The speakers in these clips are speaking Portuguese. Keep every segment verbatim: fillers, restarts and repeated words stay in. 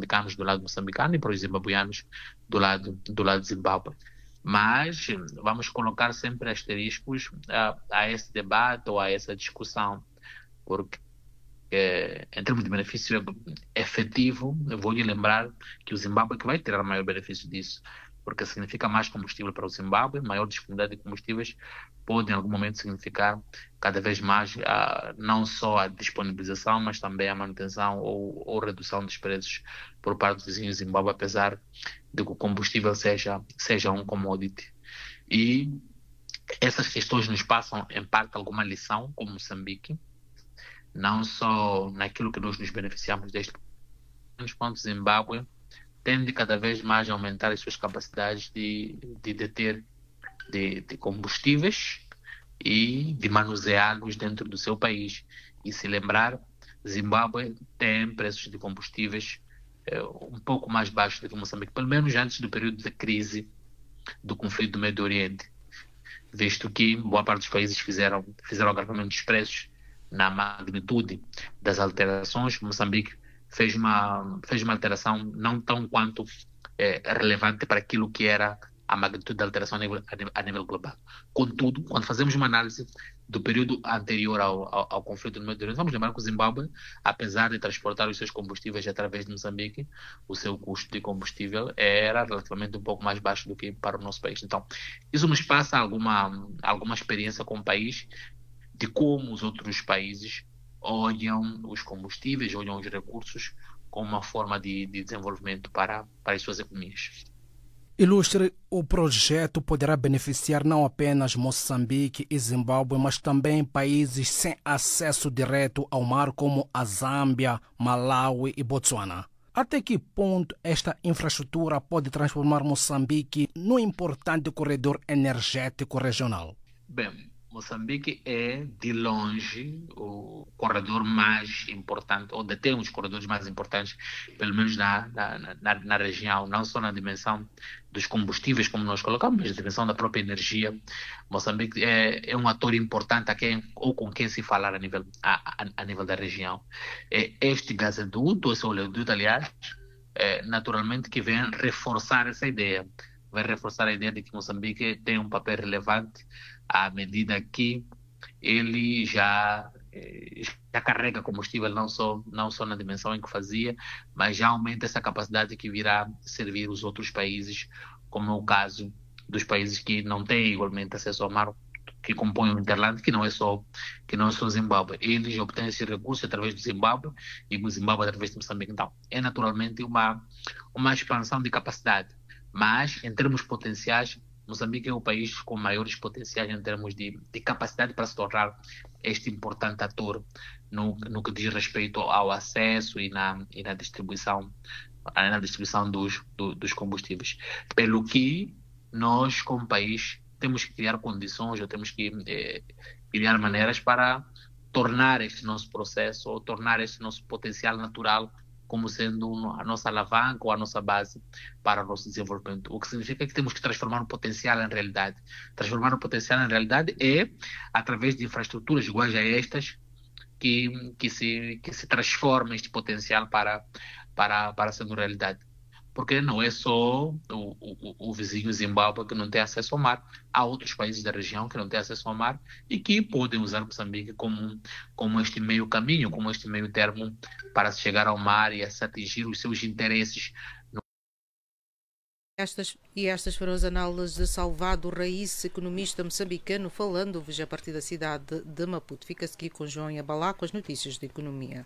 moçambicanos do lado moçambicano e para os zimbabueanos do lado do lado de Zimbábue. Mas vamos colocar sempre asteriscos a, a esse debate ou a essa discussão, porque eh, em termos de benefício efetivo, eu vou lhe lembrar que o Zimbábue é que vai tirar maior benefício disso, porque significa mais combustível para o Zimbábue, maior disponibilidade de combustíveis pode em algum momento significar cada vez mais a, não só a disponibilização, mas também a manutenção ou, ou redução dos preços por parte dos vizinhos do Zimbábue, apesar de que o combustível seja, seja um commodity. E essas questões nos passam, em parte, alguma lição, como Moçambique, não só naquilo que nós nos beneficiamos deste ponto, Zimbábue tende cada vez mais a aumentar as suas capacidades de, de deter de, de combustíveis e de manuseá-los dentro do seu país. E se lembrar, Zimbábue tem preços de combustíveis eh, um pouco mais baixos do que Moçambique, pelo menos antes do período de crise do conflito do Médio Oriente, visto que boa parte dos países fizeram, fizeram agravamento dos preços na magnitude das alterações. Moçambique fez uma, fez uma alteração não tão quanto é, relevante para aquilo que era a magnitude da alteração a nível, a nível, a nível global. Contudo, quando fazemos uma análise do período anterior ao, ao, ao conflito no Médio Oriente, vamos lembrar que o Zimbábue, apesar de transportar os seus combustíveis através de Moçambique, o seu custo de combustível era relativamente um pouco mais baixo do que para o nosso país. Então, isso nos passa alguma, alguma experiência com o país de como os outros países olham os combustíveis, olham os recursos como uma forma de, de desenvolvimento para, para as suas economias. Ilustre, o projeto poderá beneficiar não apenas Moçambique e Zimbábue, mas também países sem acesso direto ao mar como a Zâmbia, Malawi e Botsuana. Até que ponto esta infraestrutura pode transformar Moçambique num importante corredor energético regional? Bem, Moçambique é, de longe, o corredor mais importante, ou detém os corredores mais importantes, pelo menos na, na, na, na região, não só na dimensão dos combustíveis, como nós colocamos, mas na dimensão da própria energia. Moçambique é, é um ator importante a quem, ou com quem se falar a nível, a, a, a nível da região. É este gasoduto, esse oleoduto, aliás, é, naturalmente que vem reforçar essa ideia. Vai reforçar a ideia de que Moçambique tem um papel relevante à medida que ele já, já carrega combustível não só, não só na dimensão em que fazia, mas já aumenta essa capacidade que virá servir os outros países, como é o caso dos países que não têm igualmente acesso ao mar, que compõem o Interland, que não é só que não é só o Zimbábue. Eles obtêm esse recurso através do Zimbábue e o Zimbábue através de Moçambique. Então, é naturalmente uma, uma expansão de capacidade. Mas, em termos potenciais, Moçambique é o país com maiores potenciais em termos de, de capacidade para se tornar este importante ator no, no que diz respeito ao acesso e na, e na distribuição, na distribuição dos, do, dos combustíveis. Pelo que nós, como país, temos que criar condições ou temos que eh, criar maneiras para tornar este nosso processo ou tornar este nosso potencial natural como sendo a nossa alavanca ou a nossa base para o nosso desenvolvimento. O que significa que temos que transformar o potencial em realidade. Transformar o potencial em realidade é através de infraestruturas iguais a estas que, que, se, que se transforma este potencial para, para, para sendo realidade. Porque não é só o, o, o vizinho Zimbábue que não tem acesso ao mar. Há outros países da região que não têm acesso ao mar e que podem usar Moçambique como, como este meio caminho, como este meio termo para se chegar ao mar e a se atingir os seus interesses. Estas, e estas foram as análises de Salvado Raíssa, economista moçambicano, falando-vos a partir da cidade de Maputo. Fica-se aqui com João Abalá com as notícias de economia.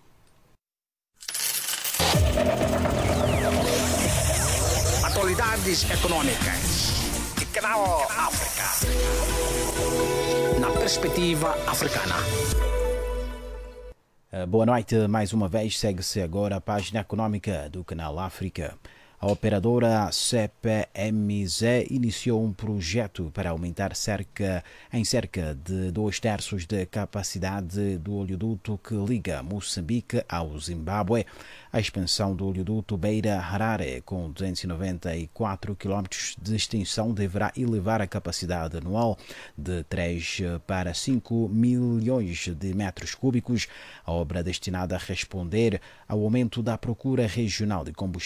Atualidades econômicas. Canal África. Na perspectiva africana. Boa noite, mais uma vez. Segue-se agora a página econômica do Canal África. A operadora C P M Z iniciou um projeto para aumentar cerca, em cerca de dois terços da capacidade do oleoduto que liga Moçambique ao Zimbábue. A expansão do oleoduto Beira-Harare, com duzentos e noventa e quatro quilómetros de extensão, deverá elevar a capacidade anual de três para cinco milhões de metros cúbicos. A obra destinada a responder ao aumento da procura regional de combustível